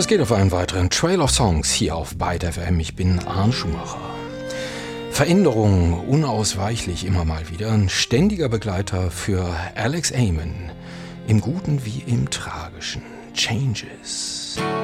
Es geht auf einen weiteren Trail of Songs hier auf Byte FM. Ich bin Arndt Schumacher. Veränderung unausweichlich immer mal wieder. Ein ständiger Begleiter für Alex Amen. Im Guten wie im Tragischen. Changes.